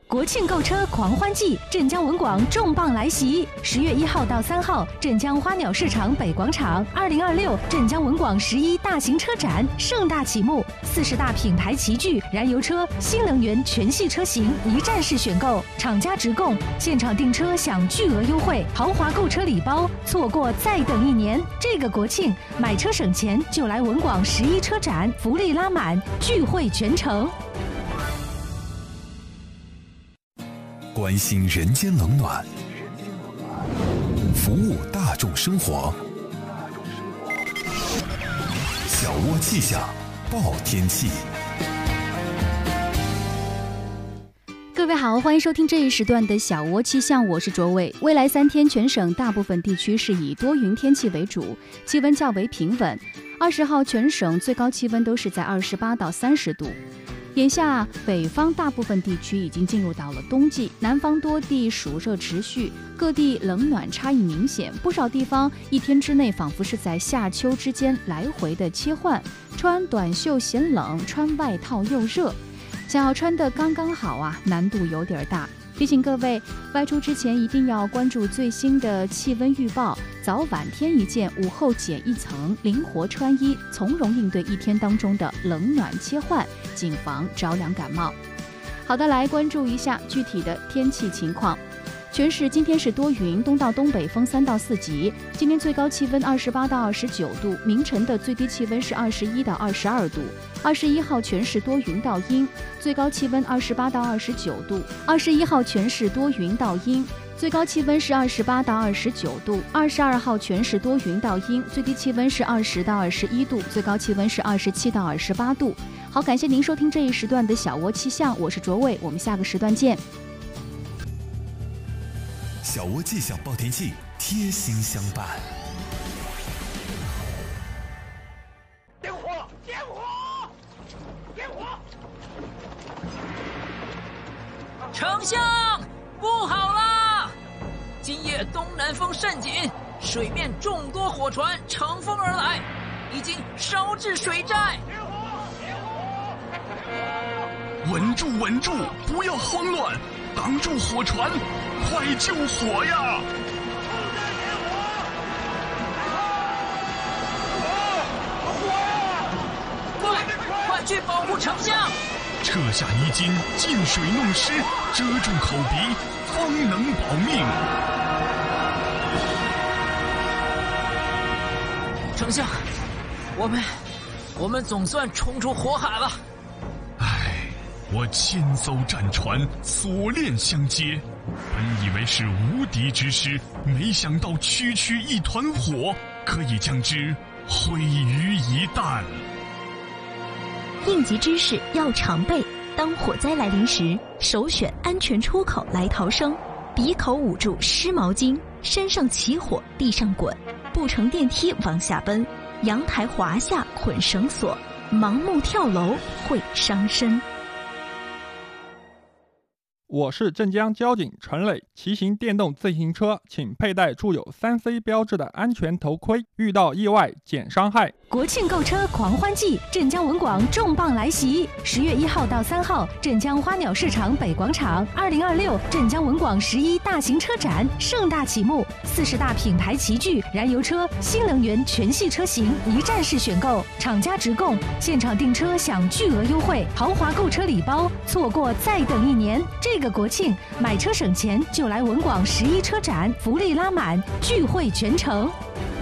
国庆购车狂欢季，镇江文广重磅来袭！10月1号到3号，镇江花鸟市场北广场，2026镇江文广11大型车展盛大启幕，40大品牌齐聚，燃油车、新能源全系车型一站式选购，厂家直供，现场订车享巨额优惠，豪华购车礼包，错过再等1年。这个国庆买车省钱就来文广11车展，福利拉满，聚会全城。 关心人间冷暖，服务大众生活。小窝气象报天气。 各位好，欢迎收听这一时段的小窝气象，我是卓伟。未来3天，全省大部分地区是以多云天气为主，气温较为平稳。20号全省最高气温都是在28到30度。眼下北方大部分地区已经进入到了冬季，南方多地暑热持续，各地冷暖差异明显，不少地方一天之内仿佛是在夏秋之间来回的切换，穿短袖嫌冷，穿外套又热，想要穿得刚刚好啊，难度有点大。提醒各位，外出之前一定要关注最新的气温预报，早晚添一件，午后减一层，灵活穿衣，从容应对一天当中的冷暖切换，谨防着凉感冒。好的，来关注一下具体的天气情况。全市今天是多云，东到东北风3到4级。今天最高气温28到29度，明晨的最低气温是21到22度。21号全市多云到阴，最高气温28到29度。21号全市多云到阴，最高气温是28到29度。22号全市多云到阴，最低气温是20到21度，最高气温是27到28度。好，感谢您收听这一时段的小窝气象，我是卓伟，我们下个时段见。 小窝气象报天气，贴心相伴。 点火！点火！点火！ 丞相，不好啦！今夜东南风甚紧，水面众多火船乘风而来，已经烧至水寨。 稳住，稳住，不要慌乱，挡住火船，快救火呀！ 快去保护丞相！ 撤下衣襟，进水弄湿，遮住口鼻，方能保命。 丞相，我们总算冲出火海了。 我千艘战船锁链相接，本以为是无敌之师，没想到区区一团火可以将之毁于一旦。 应急知识要常备，当火灾来临时，首选安全出口来逃生，鼻口捂住湿毛巾，身上起火地上滚，不乘电梯往下奔，阳台滑下捆绳索，盲目跳楼会伤身。 我是镇江交警陈磊，骑行电动自行车请佩戴注有3C 标志的安全头盔，遇到意外减伤害。 国庆购车狂欢季，镇江文广重磅来袭！10月1号到3号，镇江花鸟市场北广场，2026镇江文广11大型车展盛大启幕，40大品牌齐聚，燃油车、新能源全系车型一站式选购，厂家直供，现场订车享巨额优惠，豪华购车礼包，错过再等1年。这个国庆买车省钱就来文广11车展，福利拉满，聚会全城。